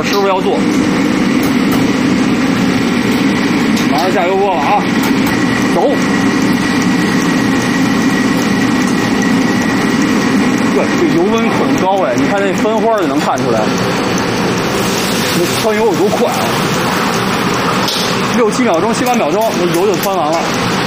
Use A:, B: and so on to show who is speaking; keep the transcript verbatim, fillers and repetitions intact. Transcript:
A: 师傅要做。马上下油锅了啊，走。对，这油温很高哎，你看这分花就能看出来，那汆油有多快啊！六七秒钟、七八秒钟，那油就汆完了。